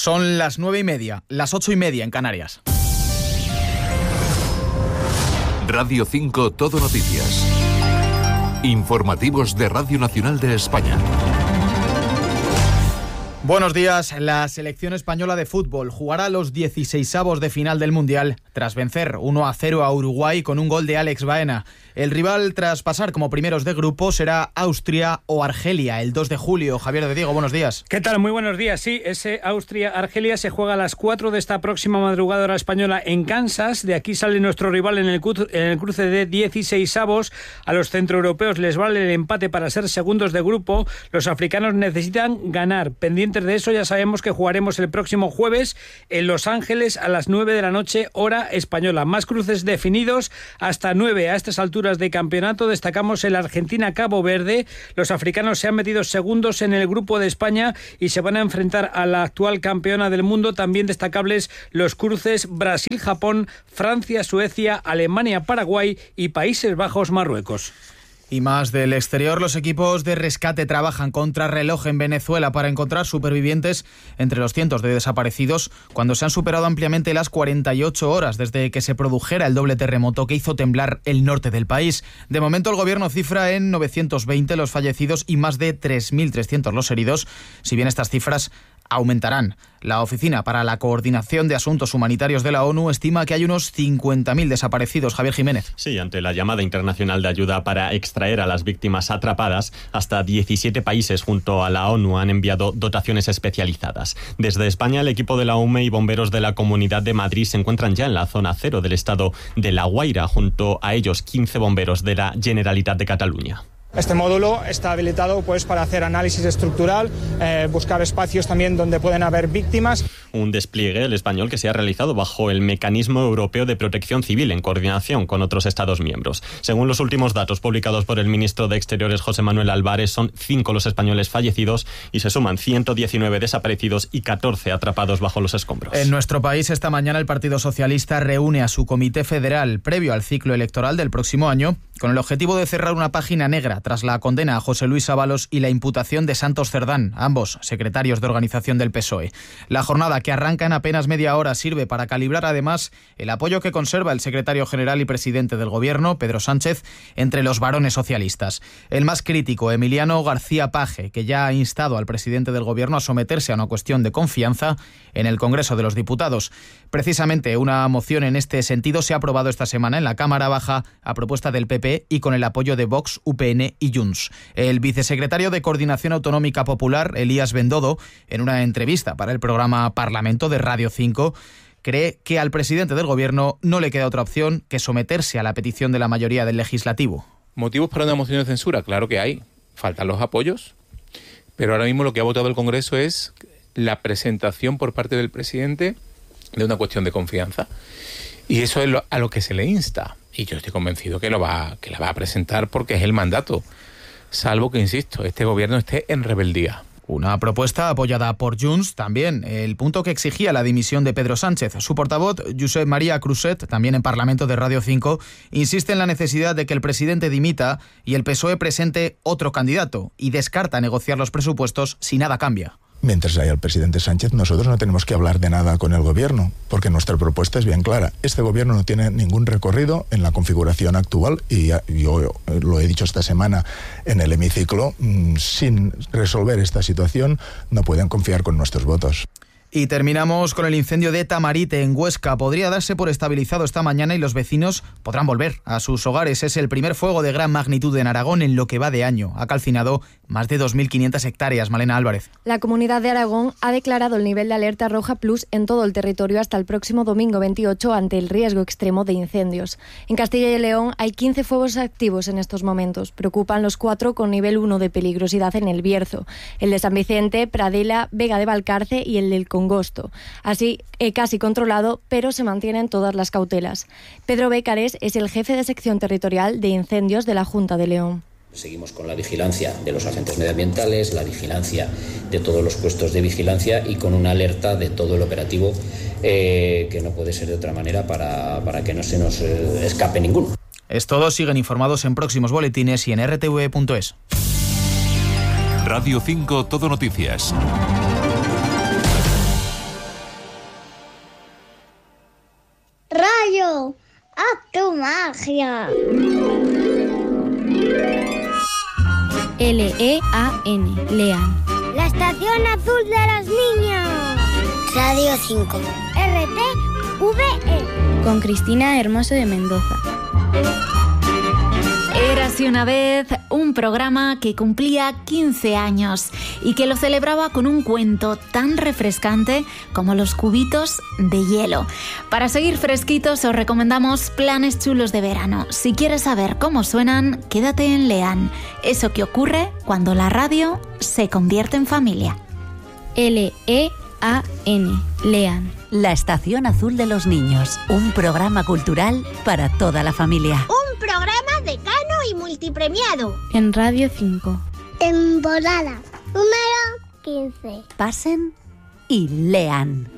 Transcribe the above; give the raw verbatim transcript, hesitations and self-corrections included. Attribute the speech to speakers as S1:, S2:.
S1: Son las nueve y media, las ocho y media en Canarias.
S2: Radio cinco Todo Noticias. Informativos de Radio Nacional de España.
S1: Buenos días. La selección española de fútbol jugará los dieciseisavos de final del Mundial tras vencer uno a cero a Uruguay con un gol de Alex Baena. El rival tras pasar como primeros de grupo será Austria o Argelia el dos de julio. Javier de Diego, buenos días.
S3: ¿Qué tal? Muy buenos días. Sí, ese Austria-Argelia se juega a las cuatro de esta próxima madrugada hora española en Kansas. De aquí sale nuestro rival en el, cru- en el cruce de dieciseisavos. A los centroeuropeos les vale el empate para ser segundos de grupo. Los africanos necesitan ganar. Pendientes de eso, ya sabemos que jugaremos el próximo jueves en Los Ángeles a las nueve de la noche, hora española. Más cruces definidos hasta nueve a estas alturas de campeonato. Destacamos el Argentina-Cabo Verde. Los africanos se han metido segundos en el grupo de España y se van a enfrentar a la actual campeona del mundo. También destacables los cruces Brasil-Japón, Francia-Suecia, Alemania-Paraguay y Países Bajos-Marruecos.
S1: Y más del exterior, los equipos de rescate trabajan contra reloj en Venezuela para encontrar supervivientes entre los cientos de desaparecidos cuando se han superado ampliamente las cuarenta y ocho horas desde que se produjera el doble terremoto que hizo temblar el norte del país. De momento el gobierno cifra en novecientos veinte los fallecidos y más de tres mil trescientos los heridos, si bien estas cifras aumentarán. La Oficina para la Coordinación de Asuntos Humanitarios de la ONU estima que hay unos cincuenta mil desaparecidos. Javier Jiménez.
S4: Sí, ante la llamada internacional de ayuda para extraer a las víctimas atrapadas, hasta diecisiete países junto a la ONU han enviado dotaciones especializadas. Desde España, el equipo de la U M E y bomberos de la Comunidad de Madrid se encuentran ya en la zona cero del estado de La Guaira, junto a ellos quince bomberos de la Generalitat de Cataluña.
S5: Este módulo está habilitado pues para hacer análisis estructural, eh, buscar espacios también donde pueden haber víctimas.
S4: Un despliegue, el español, que se ha realizado bajo el Mecanismo Europeo de Protección Civil en coordinación con otros Estados miembros. Según los últimos datos publicados por el ministro de Exteriores José Manuel Álvarez, son cinco los españoles fallecidos y se suman ciento diecinueve desaparecidos y catorce atrapados bajo los escombros.
S1: En nuestro país, esta mañana el Partido Socialista reúne a su comité federal previo al ciclo electoral del próximo año con el objetivo de cerrar una página negra tras la condena a José Luis Ábalos y la imputación de Santos Cerdán, ambos secretarios de organización del P S O E. La jornada, que arranca en apenas media hora, sirve para calibrar además el apoyo que conserva el secretario general y presidente del Gobierno, Pedro Sánchez, entre los varones socialistas. El más crítico, Emiliano García Paje, que ya ha instado al presidente del Gobierno a someterse a una cuestión de confianza en el Congreso de los Diputados. Precisamente una moción en este sentido se ha aprobado esta semana en la Cámara Baja a propuesta del P P y con el apoyo de Vox, U P N y Junts. El vicesecretario de Coordinación Autonómica Popular, Elías Bendodo, en una entrevista para el programa Parlamento de Radio cinco, cree que al presidente del Gobierno no le queda otra opción que someterse a la petición de la mayoría del Legislativo.
S6: ¿Motivos para una moción de censura? Claro que hay. Faltan los apoyos. Pero ahora mismo lo que ha votado el Congreso es la presentación por parte del presidente de una cuestión de confianza. Y eso es lo, a lo que se le insta. Y yo estoy convencido que, lo va, que la va a presentar porque es el mandato. Salvo que, insisto, este gobierno esté en rebeldía.
S1: Una propuesta apoyada por Junts también, el punto que exigía la dimisión de Pedro Sánchez. Su portavoz, Josep María Cruzet, también en Parlamento de Radio cinco, insiste en la necesidad de que el presidente dimita y el P S O E presente otro candidato y descarta negociar los presupuestos si nada cambia.
S7: Mientras haya el presidente Sánchez, nosotros no tenemos que hablar de nada con el gobierno, porque nuestra propuesta es bien clara. Este gobierno no tiene ningún recorrido en la configuración actual y yo lo he dicho esta semana en el hemiciclo, sin resolver esta situación no pueden confiar con nuestros votos.
S1: Y terminamos con el incendio de Tamarite en Huesca. Podría darse por estabilizado esta mañana y los vecinos podrán volver a sus hogares. Es el primer fuego de gran magnitud en Aragón en lo que va de año. Ha calcinado más de dos mil quinientas hectáreas. Malena Álvarez.
S8: La Comunidad de Aragón ha declarado el nivel de alerta roja plus en todo el territorio hasta el próximo domingo veintiocho ante el riesgo extremo de incendios. En Castilla y León hay quince fuegos activos en estos momentos. Preocupan los cuatro con nivel uno de peligrosidad en el Bierzo. El de San Vicente, Pradela, Vega de Valcarce y el del Congosto. Así, eh, casi controlado, pero se mantienen todas las cautelas. Pedro Bécares es el jefe de sección territorial de incendios de la Junta de León.
S9: Seguimos con la vigilancia de los agentes medioambientales, la vigilancia de todos los puestos de vigilancia y con una alerta de todo el operativo eh, que no puede ser de otra manera para, para que no se nos eh, escape ninguno.
S1: Es todo, siguen informados en próximos boletines y en r t v punto es.
S2: Radio cinco Todo Noticias.
S10: Mario, haz tu magia.
S11: L E A N, Lean.
S10: La Estación Azul de los Niños. Radio cinco. R T V E.
S11: Con Cristina Hermoso de Mendoza.
S12: Érase una vez un programa que cumplía quince años y que lo celebraba con un cuento tan refrescante como los cubitos de hielo. Para seguir fresquitos os recomendamos Planes Chulos de Verano. Si quieres saber cómo suenan, quédate en Lean. Eso que ocurre cuando la radio se convierte en familia.
S11: L E A N, Lean.
S13: La Estación Azul de los Niños, un programa cultural para toda la familia.
S10: Un programa decano y multipremiado.
S11: En Radio cinco.
S10: Temporada número quince.
S13: Pasen y lean.